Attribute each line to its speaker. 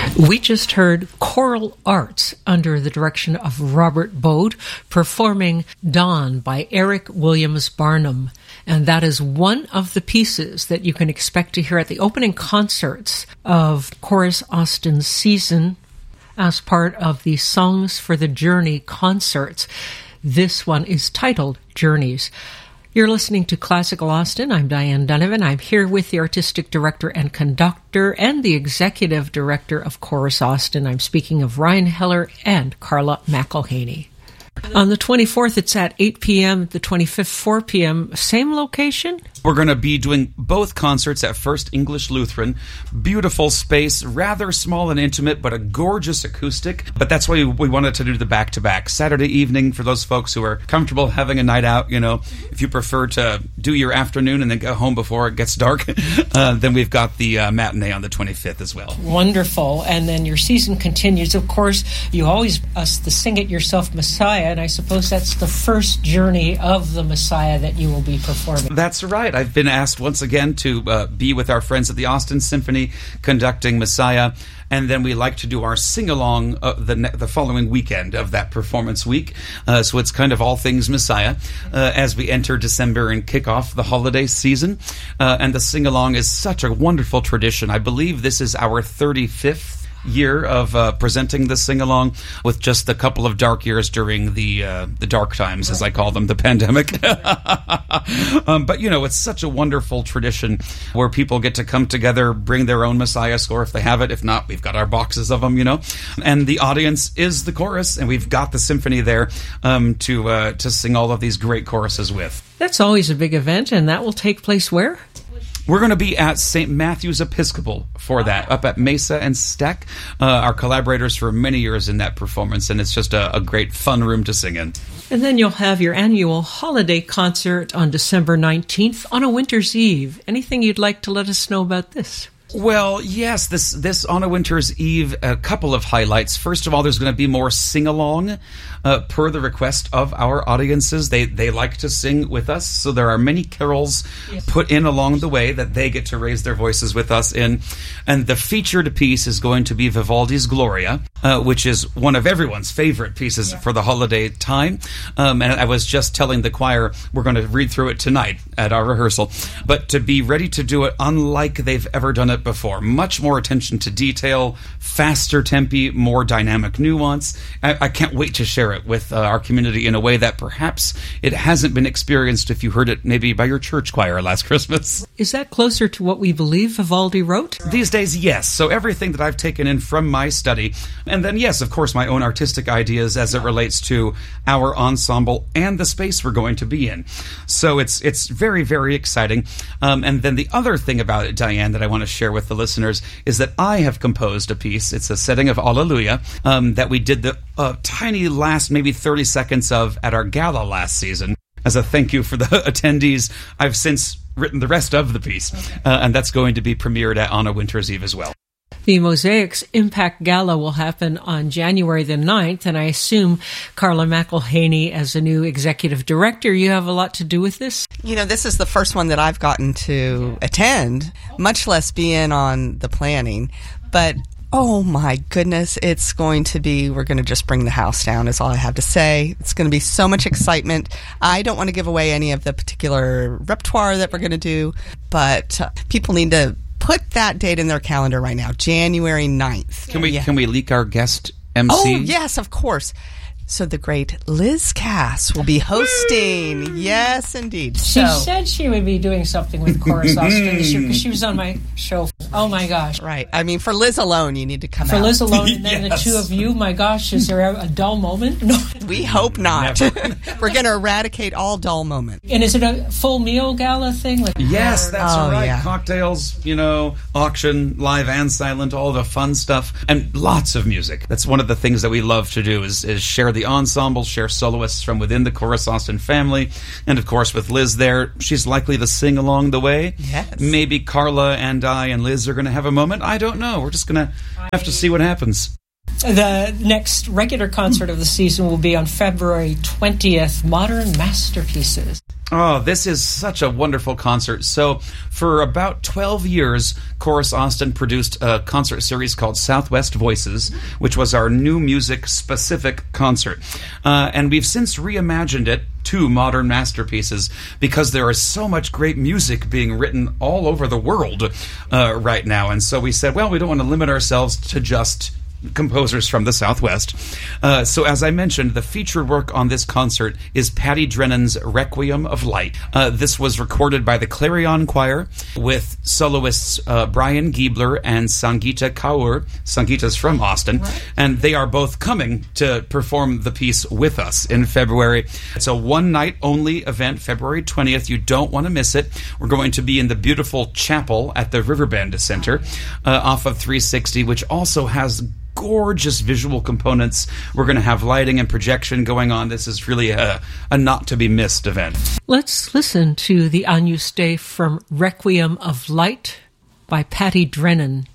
Speaker 1: We just heard Choral Arts under the direction of Robert Bode performing Dawn by Eric Williams Barnum. And that is one of the pieces that you can expect to hear at the opening concerts of Chorus Austin's season as part of the Songs for the Journey concerts. This one is titled Journeys. You're listening to Classical Austin. I'm Diane Donovan. I'm here with the artistic director and conductor and the executive director of Chorus Austin. I'm speaking of Ryan Heller and Carla McElhaney. On the 24th, it's at 8 p.m. The 25th, 4 p.m. Same location?
Speaker 2: We're going to be doing both concerts at First English Lutheran. Beautiful space, rather small and intimate, but a gorgeous acoustic. But that's why we wanted to do the back-to-back. Saturday evening for those folks who are comfortable having a night out, if you prefer to do your afternoon and then go home before it gets dark, then we've got the matinee on the 25th as well.
Speaker 1: Wonderful. And then your season continues. Of course, you always the Sing It Yourself Messiah, and I suppose that's the first journey of the Messiah that you will be performing.
Speaker 2: That's right. I've been asked once again to be with our friends at the Austin Symphony conducting Messiah, and then we like to do our sing-along the following weekend of that performance week. So it's kind of all things Messiah as we enter December and kick off the holiday season. And the sing-along is such a wonderful tradition. I believe this is our 35th year of presenting the sing-along, with just a couple of dark years during the dark times, as I call them, the pandemic. But, it's such a wonderful tradition where people get to come together, bring their own Messiah score if they have it. If not, we've got our boxes of them, And the audience is the chorus, and we've got the symphony there to sing all of these great choruses with.
Speaker 1: That's always a big event, and that will take place where?
Speaker 2: We're going to be at St. Matthew's Episcopal for that, up at Mesa and Steck, our collaborators for many years in that performance, and it's just a great fun room to sing in.
Speaker 1: And then you'll have your annual holiday concert on December 19th on a winter's eve. Anything you'd like to let us know about this?
Speaker 2: Well, yes, this on a winter's eve, a couple of highlights. First of all, there's going to be more sing-along per the request of our audiences. They like to sing with us, so there are many carols put in along the way that they get to raise their voices with us in. And the featured piece is going to be Vivaldi's Gloria, which is one of everyone's favorite pieces for the holiday time. And I was just telling the choir we're going to read through it tonight at our rehearsal. But to be ready to do it unlike they've ever done it before. Much more attention to detail, faster tempi, more dynamic nuance. I can't wait to share it with our community in a way that perhaps it hasn't been experienced if you heard it maybe by your church choir last Christmas.
Speaker 1: Is that closer to what we believe Vivaldi wrote?
Speaker 2: These days, yes. So everything that I've taken in from my study, and then, yes, of course, my own artistic ideas as it relates to our ensemble and the space we're going to be in. So it's very, very exciting. And then the other thing about it, Diane, that I want to share with the listeners is that I have composed a piece. It's a setting of Alleluia that we did the tiny last maybe 30 seconds of at our gala last season. As a thank you for the attendees, I've since written the rest of the piece, and that's going to be premiered on a winter's eve as well.
Speaker 1: The Mosaics Impact Gala will happen on January the 9th, and I assume, Carla McElhaney, as the new executive director, you have a lot to do with this?
Speaker 3: This is the first one that I've gotten to attend, much less be in on the planning. But, oh my goodness, it's going to be, we're going to just bring the house down is all I have to say. It's going to be so much excitement. I don't want to give away any of the particular repertoire that we're going to do, but people need to put that date in their calendar right now, January 9th.
Speaker 2: Can we leak our guest MC?
Speaker 3: Oh, yes, of course. So the great Liz Cass will be hosting. Woo! Yes, indeed.
Speaker 1: She said she would be doing something with Chorus Austin this year because she was on my show. Oh, my gosh.
Speaker 3: Right. I mean, for Liz alone, you need to come out.
Speaker 1: For Liz alone, and then yes. The two of you, my gosh, is there a dull moment? No.
Speaker 3: We hope not. We're going to eradicate all dull moments.
Speaker 1: And is it a full meal gala thing?
Speaker 2: Yes, that's right. Yeah. Cocktails, auction, live and silent, all the fun stuff, and lots of music. That's one of the things that we love to do is share the ensemble, share soloists from within the Chorus Austin family, and of course with Liz there, she's likely to sing along the way.
Speaker 3: Yes.
Speaker 2: Maybe Carla and I and Liz are going to have a moment. I don't know. We're just going to have to see what happens.
Speaker 1: The next regular concert of the season will be on February 20th, Modern Masterpieces.
Speaker 2: Oh, this is such a wonderful concert. So, for about 12 years, Chorus Austin produced a concert series called Southwest Voices, which was our new music-specific concert. And we've since reimagined it to modern masterpieces because there is so much great music being written all over the world right now. And so we said, well, we don't want to limit ourselves to just composers from the Southwest. So as I mentioned, the featured work on this concert is Patty Drennan's Requiem of Light. This was recorded by the Clarion Choir with soloists Brian Giebler and Sangeeta Kaur. Sangeeta's from Austin. Right. And they are both coming to perform the piece with us in February. It's a one-night only event, February 20th. You don't want to miss it. We're going to be in the beautiful chapel at the Riverbend Center off of 360, which also has gorgeous visual components. We're going to have lighting and projection going on. This is really a not-to-be-missed event.
Speaker 1: Let's listen to the Agnus Dei from Requiem of Light by Patty Drennan.